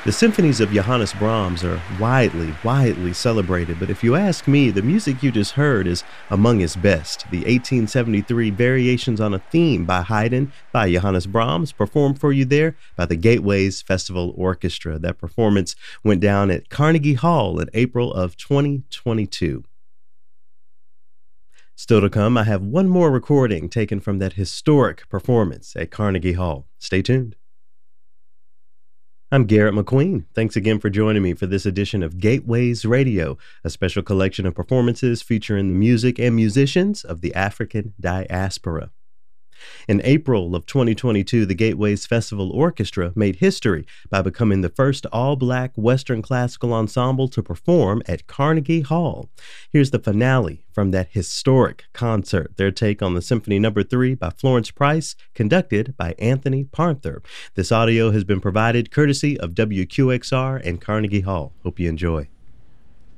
The symphonies of Johannes Brahms are widely celebrated, but if you ask me, the music you just heard is among his best. The 1873 Variations on a Theme by Haydn by Johannes Brahms, performed for you there by the Gateways Festival Orchestra. That performance went down at Carnegie Hall in April of 2022. Still to come, I have one more recording taken from that historic performance at Carnegie Hall. Stay tuned. I'm Garrett McQueen. Thanks again for joining me for this edition of Gateways Radio, a special collection of performances featuring the music and musicians of the African diaspora. In April of 2022, the Gateways Festival Orchestra made history by becoming the first all-black Western classical ensemble to perform at Carnegie Hall. Here's the finale from that historic concert, their take on the Symphony No. 3 by Florence Price, conducted by Anthony Parnther. This audio has been provided courtesy of WQXR and Carnegie Hall. Hope you enjoy.